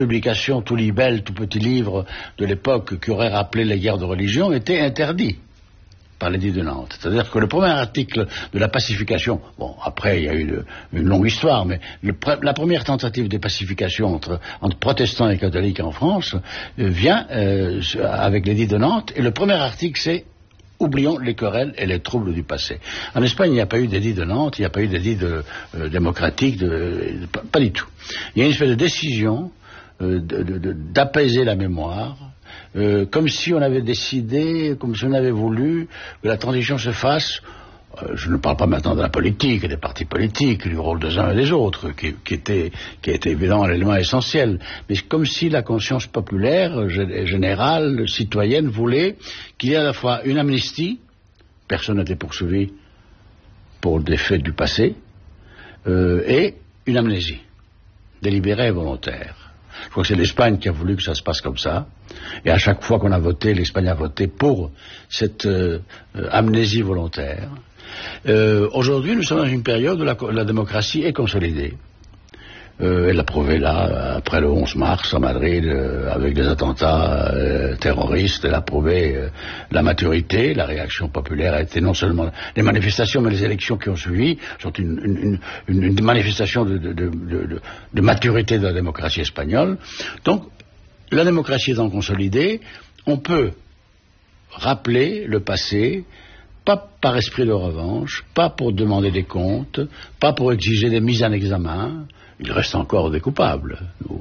publication, tout libelle, tout petit livre de l'époque qui aurait rappelé les guerres de religion était interdit par l'édit de Nantes. C'est-à-dire que le premier article de la pacification, bon, après il y a eu une longue histoire, mais la première tentative de pacification entre protestants et catholiques en France vient avec l'édit de Nantes, et le premier article c'est oublions les querelles et les troubles du passé. En Espagne, il n'y a pas eu d'édit de Nantes, il n'y a pas eu d'édit démocratique, pas du tout. Il y a une espèce de décision d'apaiser la mémoire, comme si on avait décidé, comme si on avait voulu que la transition se fasse. Je ne parle pas maintenant de la politique, des partis politiques, du rôle des uns et des autres, qui était évidemment l'élément essentiel, mais comme si la conscience populaire, générale, citoyenne, voulait qu'il y ait à la fois une amnistie, personne n'était poursuivi pour des faits du passé, et une amnésie, délibérée et volontaire. Je crois que c'est l'Espagne qui a voulu que ça se passe comme ça. Et à chaque fois qu'on a voté, l'Espagne a voté pour cette amnésie volontaire. Aujourd'hui, nous sommes dans une période où la démocratie est consolidée. Elle l'a prouvé là, après le 11 mars à Madrid, avec des attentats terroristes. Elle a prouvé la maturité, la réaction populaire a été non seulement les manifestations, mais les élections qui ont suivi sont une manifestation de maturité de la démocratie espagnole. Donc, la démocratie étant consolidée, on peut rappeler le passé, pas par esprit de revanche, pas pour demander des comptes, pas pour exiger des mises en examen. Il reste encore des coupables,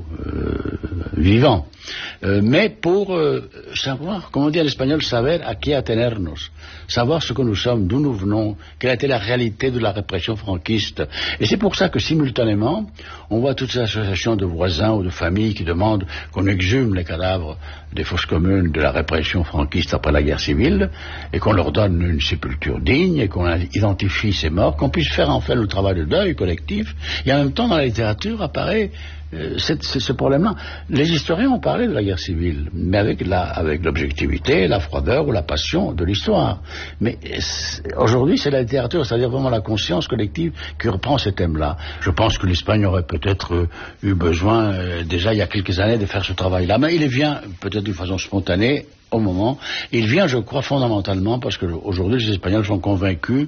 vivants, mais pour savoir, comme on dit en espagnol, saber a qué atenernos, savoir ce que nous sommes, d'où nous venons, quelle a été la réalité de la répression franquiste. Et c'est pour ça que simultanément, on voit toutes ces associations de voisins ou de familles qui demandent qu'on exhume les cadavres des fosses communes de la répression franquiste après la guerre civile, et qu'on leur donne une sépulture digne, et qu'on identifie ces morts, qu'on puisse faire enfin le travail de deuil collectif, et en même temps dans la littérature apparaît ce problème-là. Les historiens ont parlé de la guerre civile, mais avec l'objectivité, la froideur ou la passion de l'histoire. Mais aujourd'hui, c'est la littérature, c'est-à-dire vraiment la conscience collective qui reprend ces thèmes-là. Je pense que l'Espagne aurait peut-être eu besoin, déjà il y a quelques années, de faire ce travail-là. Mais il vient peut-être d'une façon spontanée, au moment. Il vient, je crois, fondamentalement, parce que aujourd'hui les Espagnols sont convaincus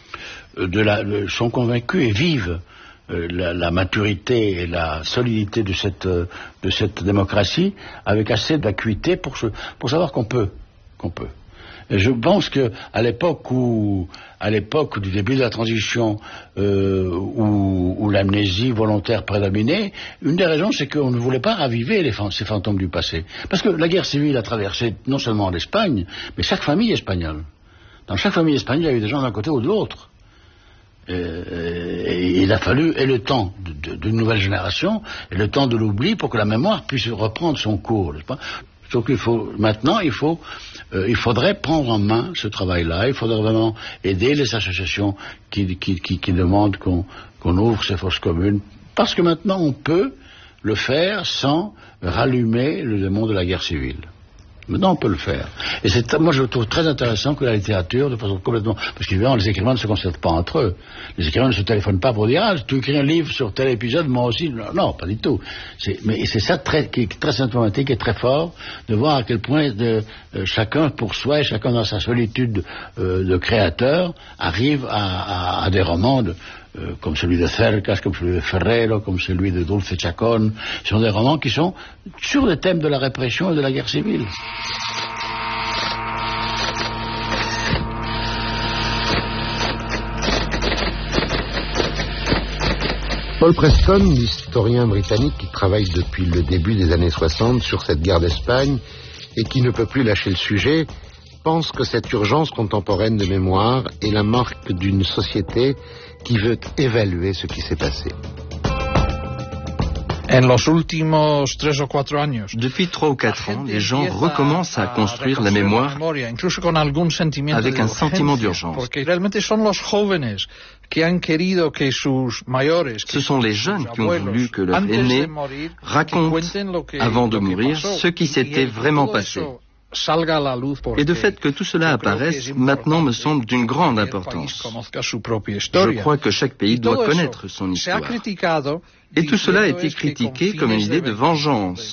et vivent la maturité et la solidité de cette démocratie avec assez d'acuité pour savoir qu'on peut. Et je pense que à l'époque du début de la transition où l'amnésie volontaire prédominait, une des raisons c'est qu'on ne voulait pas raviver ces fantômes du passé. Parce que la guerre civile a traversé non seulement l'Espagne, mais chaque famille espagnole. Dans chaque famille espagnole, il y a eu des gens d'un côté ou de l'autre. Et il a fallu le temps d'une nouvelle génération et le temps de l'oubli pour que la mémoire puisse reprendre son cours, n'est-ce pas? Donc il faudrait prendre en main ce travail-là. Il faudrait vraiment aider les associations qui demandent qu'on ouvre ces fosses communes, parce que maintenant on peut le faire sans rallumer le démon de la guerre civile. Maintenant, on peut le faire. Et moi, je trouve très intéressant que la littérature, de façon complètement... Parce qu'évidemment, les écrivains ne se concertent pas entre eux. Les écrivains ne se téléphonent pas pour dire « Ah, tu écris un livre sur tel épisode, moi aussi. » Non, pas du tout. Mais c'est ça qui est très symptomatique et très fort, de voir à quel point chacun pour soi et chacun dans sa solitude de créateur arrive à des romans comme celui de Cercas, comme celui de Ferrero, comme celui de Dulce Chacón. Ce sont des romans qui sont sur le thème de la répression et de la guerre civile. Paul Preston, l'historien britannique qui travaille depuis le début des années 60 sur cette guerre d'Espagne et qui ne peut plus lâcher le sujet, pense que cette urgence contemporaine de mémoire est la marque d'une société qui veut évaluer ce qui s'est passé. Depuis 3 ou 4 ans, les gens recommencent à construire la mémoire avec un sentiment d'urgence. Ce sont les jeunes qui ont voulu que leurs aînés racontent, avant de mourir, ce qui s'était vraiment passé. Et de fait que tout cela apparaisse maintenant me semble d'une grande importance. Je crois que chaque pays doit connaître son histoire. Et tout cela a été critiqué comme une idée de vengeance.